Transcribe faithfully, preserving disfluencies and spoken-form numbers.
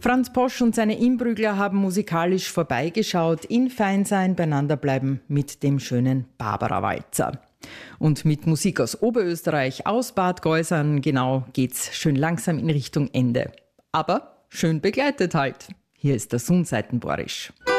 Franz Posch und seine Imbrügler haben musikalisch vorbeigeschaut, in Feinsein beieinander bleiben mit dem schönen Barbara-Walzer. Und mit Musik aus Oberösterreich, aus Bad Geusern, genau, geht's schön langsam in Richtung Ende. Aber schön begleitet halt. Hier ist der Sunseitenborisch.